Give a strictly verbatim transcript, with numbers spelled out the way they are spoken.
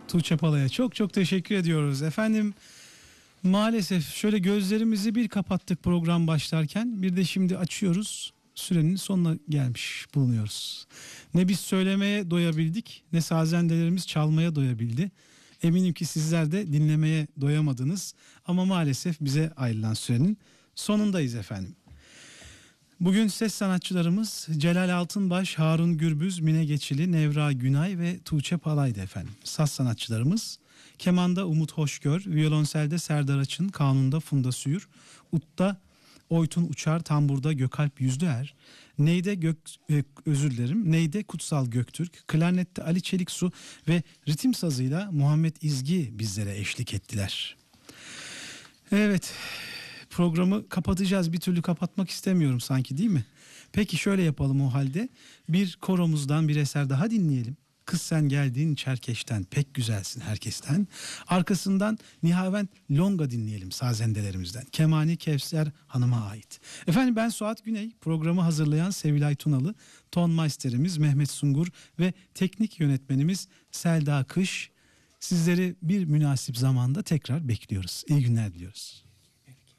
Tuğçe Pala'ya çok çok teşekkür ediyoruz. Efendim maalesef şöyle gözlerimizi bir kapattık program başlarken, bir de şimdi açıyoruz. Sürenin sonuna gelmiş bulunuyoruz. Ne biz söylemeye doyabildik, ne sazendelerimiz çalmaya doyabildi. Eminim ki sizler de dinlemeye doyamadınız ama maalesef bize ayrılan sürenin sonundayız efendim. Bugün ses sanatçılarımız Celal Altınbaş, Harun Gürbüz, Mine Geçili, Nevra Günay ve Tuğçe Palay'dı efendim. Saz sanatçılarımız kemanda Umut Hoşgör, viyolonselde Serdar Açın, kanunda Funda Süyür, utta Oytun Uçar, tamburda Gökalp Yüzlüer, neyde Gök, e, özür dilerim, neyde Kutsal Göktürk, klarnette Ali Çeliksu ve ritim sazıyla Muhammed İzgi bizlere eşlik ettiler. Evet, programı kapatacağız, bir türlü kapatmak istemiyorum sanki, değil mi? Peki şöyle yapalım o halde, bir koromuzdan bir eser daha dinleyelim. Kız sen geldin Çerkeş'ten, pek güzelsin herkesten. Arkasından Nihavent Longa dinleyelim sazendelerimizden. Kemani Kevser Hanım'a ait. Efendim ben Suat Güney, programı hazırlayan Sevilay Tunalı, ton meisterimiz Mehmet Sungur ve teknik yönetmenimiz Selda Kış. Sizleri bir münasip zamanda tekrar bekliyoruz. İyi günler diliyoruz.